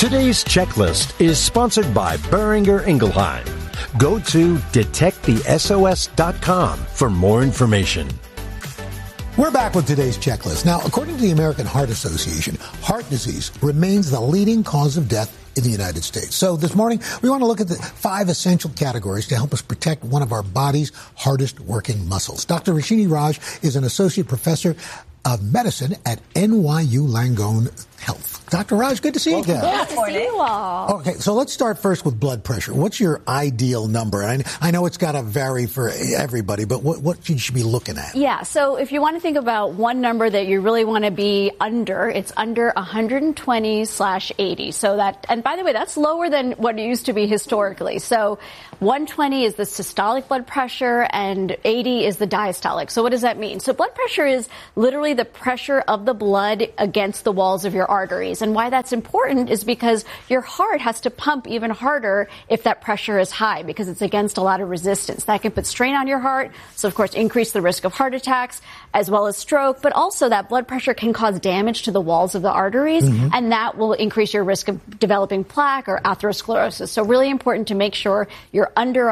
Today's checklist is sponsored by Boehringer Ingelheim. Go to detectthesos.com for more information. We're back with today's checklist. Now, according to the American Heart Association, heart disease remains the leading cause of death in the United States. So this morning, we want to look at the 5 essential categories to help us protect one of our body's hardest working muscles. Dr. Rashini Raj is an associate professor of medicine at NYU Langone Health. Dr. Raj, good to see you again. Good to see you all. Okay, so let's start first with blood pressure. What's your ideal number? I know it's got to vary for everybody, but what you should be looking at? Yeah, so if you want to think about one number that you really want to be under, it's under 120/80. So that, and by the way, that's lower than what it used to be historically. So 120 is the systolic blood pressure and 80 is the diastolic. So what does that mean? So blood pressure is literally the pressure of the blood against the walls of your arteries. And why that's important is because your heart has to pump even harder if that pressure is high, because it's against a lot of resistance. That can put strain on your heart. So, of course, increase the risk of heart attacks as well as stroke. But also that blood pressure can cause damage to the walls of the arteries, and that will increase your risk of developing plaque or atherosclerosis. So really important to make sure you're under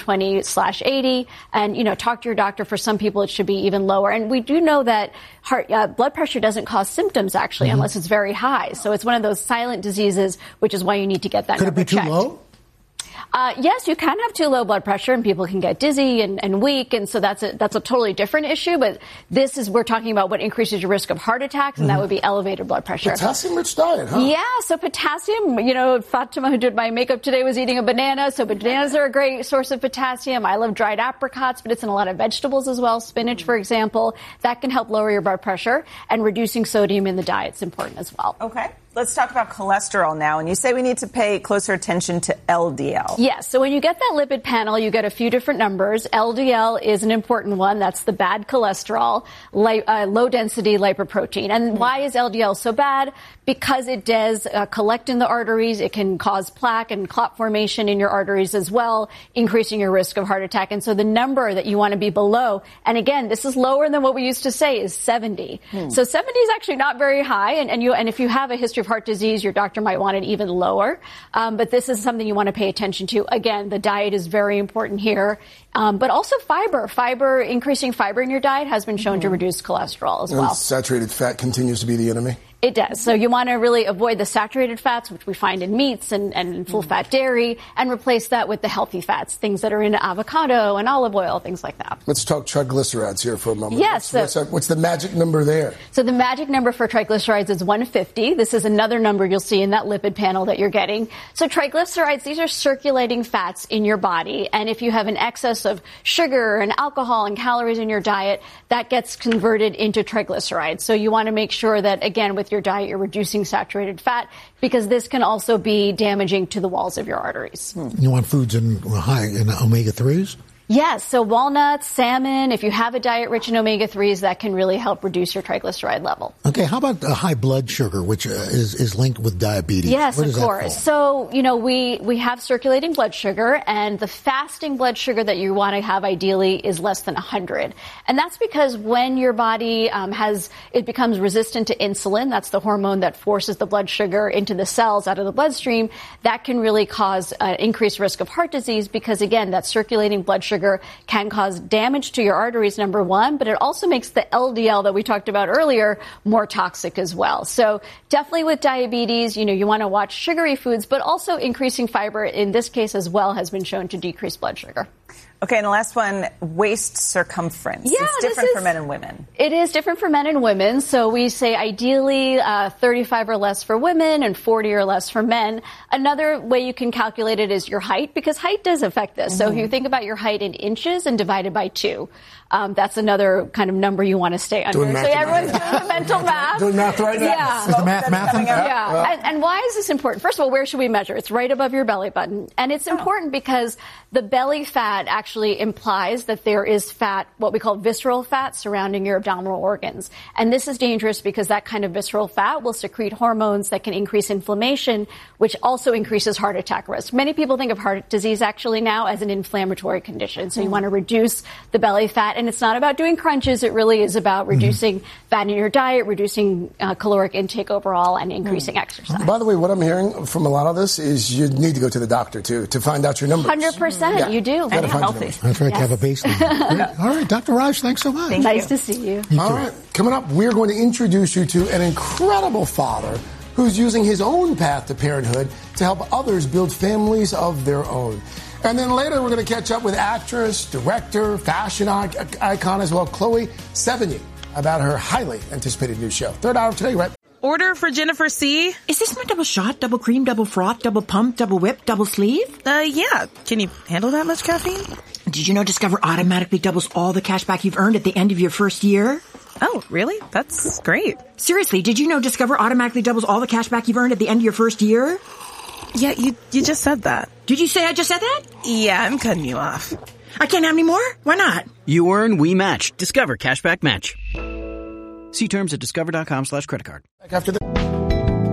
120/80 and, talk to your doctor. For some people, it should be even lower. And we do know that blood pressure doesn't cause symptoms, actually, unless it's very high. So it's one of those silent diseases, which is why you need to get that number checked. Could it be too low? Yes, you can have too low blood pressure and people can get dizzy and weak. And so that's a totally different issue. But we're talking about what increases your risk of heart attacks, and that would be elevated blood pressure. Potassium-rich diet, huh? Yeah, so potassium, Fatima, who did my makeup today, was eating a banana. So bananas are a great source of potassium. I love dried apricots, but it's in a lot of vegetables as well. Spinach, for example. That can help lower your blood pressure, and reducing sodium in the diet is important as well. Okay. Let's talk about cholesterol now. And you say we need to pay closer attention to LDL. Yes. So when you get that lipid panel, you get a few different numbers. LDL is an important one. That's the bad cholesterol, low-density lipoprotein. And why is LDL so bad? Because it does collect in the arteries. It can cause plaque and clot formation in your arteries as well, increasing your risk of heart attack. And so the number that you want to be below, and again, this is lower than what we used to say, is 70. So 70 is actually not very high. And if you have a history of heart disease, your doctor might want it even lower. But this is something you want to pay attention to. Again, the diet is very important here. But also fiber, increasing fiber in your diet has been shown to reduce cholesterol as well. Saturated fat continues to be the enemy? It does. So you want to really avoid the saturated fats, which we find in meats and full-fat dairy, and replace that with the healthy fats, things that are in avocado and olive oil, things like that. Let's talk triglycerides here for a moment. Yes. What's the magic number there? So the magic number for triglycerides is 150. This is another number you'll see in that lipid panel that you're getting. So triglycerides, these are circulating fats in your body. And if you have an excess of sugar and alcohol and calories in your diet, that gets converted into triglycerides. So you want to make sure that, again, with your diet, you're reducing saturated fat, because this can also be damaging to the walls of your arteries. You want foods high in omega-3s? Yes, so walnuts, salmon, if you have a diet rich in omega-3s, that can really help reduce your triglyceride level. Okay, how about high blood sugar, which is linked with diabetes? Yes, of course. So, we have circulating blood sugar, and the fasting blood sugar that you want to have ideally is less than 100. And that's because when your body it becomes resistant to insulin, that's the hormone that forces the blood sugar into the cells out of the bloodstream, that can really cause an increased risk of heart disease, because, again, that circulating blood sugar can cause damage to your arteries, number one, but it also makes the LDL that we talked about earlier more toxic as well. So definitely with diabetes, you want to watch sugary foods, but also increasing fiber in this case as well has been shown to decrease blood sugar. Okay, and the last one, waist circumference. Yeah, it's different for men and women. It is different for men and women. So we say ideally 35 or less for women and 40 or less for men. Another way you can calculate it is your height, because height does affect this. So if you think about your height in inches and divided by 2, that's another kind of number you want to stay under. So everyone's doing the mental math. Doing math right now. Yeah. Is the math? Yeah. And why is this important? First of all, where should we measure? It's right above your belly button. And it's important because the belly fat actually implies that there is fat, what we call visceral fat, surrounding your abdominal organs. And this is dangerous because that kind of visceral fat will secrete hormones that can increase inflammation, which also increases heart attack risk. Many people think of heart disease actually now as an inflammatory condition. So you want to reduce the belly fat. and it's not about doing crunches. It really is about reducing fat in your diet, reducing caloric intake overall, and increasing exercise. By the way, what I'm hearing from a lot of this is you need to go to the doctor, too, to find out your numbers. 100%. You do. And healthy. That's right, to have a baseline. All right, Dr. Raj, thanks so much. Nice to see you. All right, coming up, we're going to introduce you to an incredible father who's using his own path to parenthood to help others build families of their own. And then later, we're going to catch up with actress, director, fashion icon as well, Chloe Sevigny, about her highly anticipated new show. Third hour of today, right? Order for Jennifer C. Is this my double shot, double cream, double froth, double pump, double whip, double sleeve? Yeah. Can you handle that much caffeine? Did you know Discover automatically doubles all the cash back you've earned at the end of your first year? Oh, really? That's great. Seriously, did you know Discover automatically doubles all the cash back you've earned at the end of your first year? Yeah, you just said that. Did you say I just said that? Yeah, I'm cutting you off. I can't have any more? Why not? You earn, we match. Discover Cashback Match. See terms at discover.com/creditcard. After the